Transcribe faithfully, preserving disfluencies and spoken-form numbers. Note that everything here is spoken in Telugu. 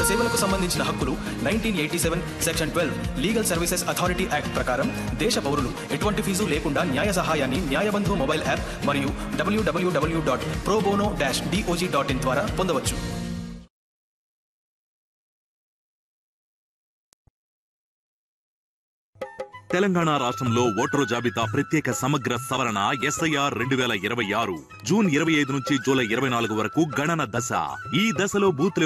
సేవలకు సంబంధించిన హక్కులు nineteen eighty seven section twelve legal services authority act ప్రకారం దేశ పౌరులు ఎటువంటి ఫీజు లేకుండా న్యాయ సహాయాన్ని న్యాయబంధు మొబైల్ యాప్ మరియు డబ్ల్యూడబ్ల్యూడబ్ల్యూ dot pro bono dash DOJ dot in ద్వారా పొందవచ్చు. తెలంగాణ రాష్ట్రంలో ఓటరు జాబితా ప్రత్యేక సమగ్ర సవరణ ఎస్ఐఆర్ రెండు వేల ఇరవై ఆరు జూన్ ఇరవై ఐదు నుంచి జూలై ఇరవై నాలుగు వరకు గణన దశ. ఈ దశలో బూత్